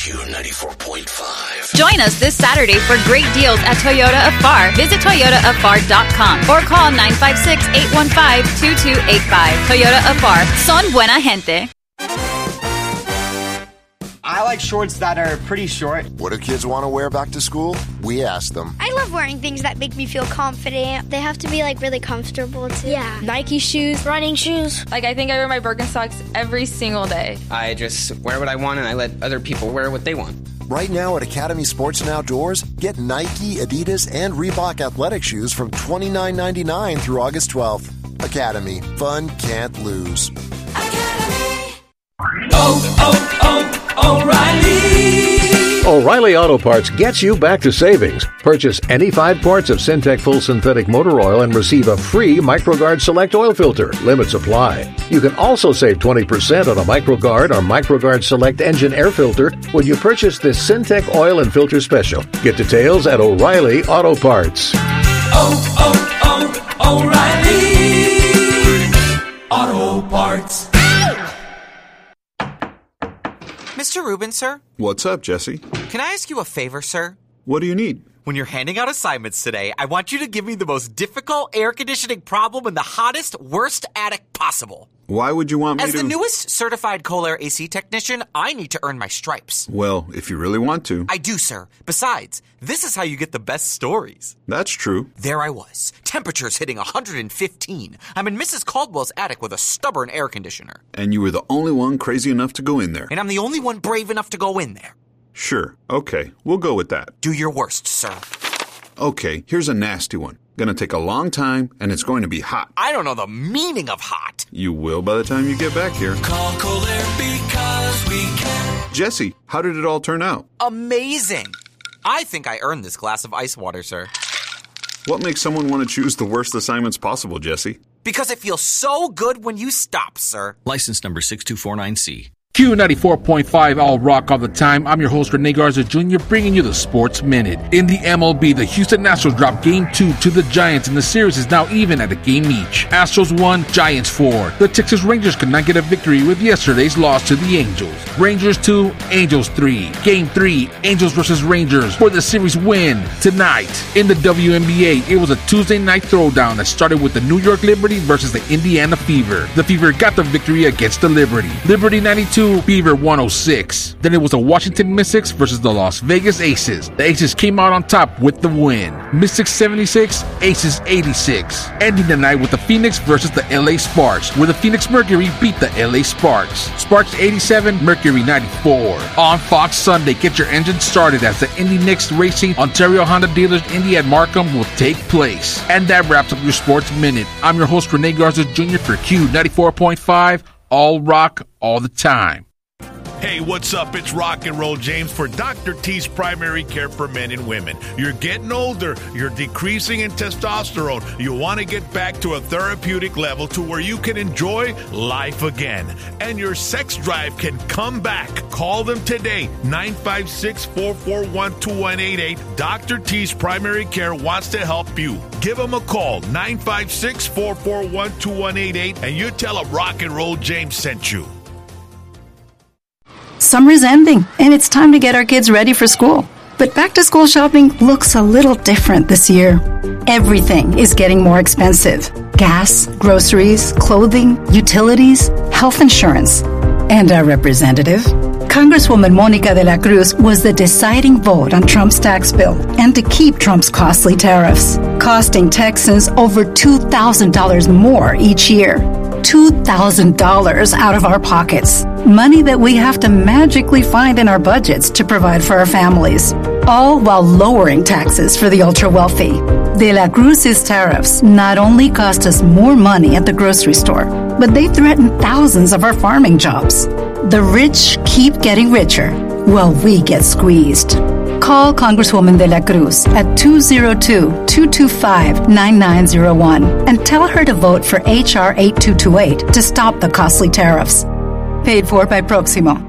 Q94.5. Join us this Saturday for great deals at Toyota of Far. Visit toyotaofar.com or call 956-815-2285. Toyota of Far. Son buena gente. I like shorts that are pretty short. What do kids want to wear back to school? We asked them. I love wearing things that make me feel confident. They have to be really comfortable too. Yeah. Nike shoes, running shoes. I think I wear my Birkenstocks every single day. I just wear what I want and I let other people wear what they want. Right now at Academy Sports and Outdoors, get Nike, Adidas, and Reebok athletic shoes from $29.99 through August 12th. Academy. Fun can't lose. O'Reilly Auto Parts gets you back to savings. Purchase any 5 quarts of Syntec Full Synthetic Motor Oil and receive a free MicroGuard Select Oil Filter. Limits apply. You can also save 20% on a MicroGuard or MicroGuard Select Engine Air Filter when you purchase this Syntec Oil and Filter Special. Get details at O'Reilly Auto Parts. O'Reilly Auto Parts. Mr. Rubin, sir? What's up, Jesse? Can I ask you a favor, sir? What do you need? When you're handing out assignments today, I want you to give me the most difficult air conditioning problem in the hottest, worst attic possible. Why would you want me to? As the newest certified Kohler AC technician, I need to earn my stripes. Well, if you really want to. I do, sir. Besides, this is how you get the best stories. That's true. There I was. Temperatures hitting 115. I'm in Mrs. Caldwell's attic with a stubborn air conditioner. And you were the only one crazy enough to go in there. And I'm the only one brave enough to go in there. Sure. Okay. We'll go with that. Do your worst, sir. Okay. Here's a nasty one. Gonna take a long time, and it's going to be hot. I don't know the meaning of hot. You will by the time you get back here. Call Kohler because we can. Jesse, how did it all turn out? Amazing. I think I earned this glass of ice water, sir. What makes someone want to choose the worst assignments possible, Jesse? Because it feels so good when you stop, sir. License number 6249C. Q94.5 All Rock all the time. I'm your host, Rene Garza Jr., bringing you the Sports Minute. In the MLB, the Houston Astros dropped Game 2 to the Giants, and the series is now even at a game each. Astros 1, Giants 4. The Texas Rangers could not get a victory with yesterday's loss to the Angels. Rangers 2, Angels 3. Game 3, Angels versus Rangers for the series win tonight. In the WNBA, it was a Tuesday night throwdown that started with the New York Liberty versus the Indiana Fever. The Fever got the victory against the Liberty. Liberty 92, Beaver 106. Then it was the Washington Mystics versus the Las Vegas Aces. The Aces came out on top with the win. Mystics 76, Aces 86. Ending the night with the Phoenix versus the LA Sparks, where the Phoenix Mercury beat the LA Sparks. Sparks 87, Mercury 94. On Fox Sunday, get your engine started as the Indy Next Racing Ontario Honda Dealers Indy at Markham will take place. And that wraps up your Sports Minute. I'm your host, Rene Garza Jr. for Q94.5. All rock, all the time. Hey, what's up? It's Rock and Roll James for Dr. T's Primary Care for Men and Women. You're getting older. You're decreasing in testosterone. You want to get back to a therapeutic level to where you can enjoy life again. And your sex drive can come back. Call them today, 956-441-2188. Dr. T's Primary Care wants to help you. Give them a call, 956-441-2188, and you tell them Rock and Roll James sent you. Summer's ending, and it's time to get our kids ready for school. But back-to-school shopping looks a little different this year. Everything is getting more expensive. Gas, groceries, clothing, utilities, health insurance. And our representative, Congresswoman Monica de la Cruz, was the deciding vote on Trump's tax bill and to keep Trump's costly tariffs, costing Texans over $2,000 more each year. $2,000 out of our pockets. Money that we have to magically find in our budgets to provide for our families. All while lowering taxes for the ultra-wealthy. De la Cruz's tariffs not only cost us more money at the grocery store, but they threaten thousands of our farming jobs. The rich keep getting richer while we get squeezed. Call Congresswoman de la Cruz at 202-225-9901 and tell her to vote for H.R. 8228 to stop the costly tariffs. Paid for by Proximo.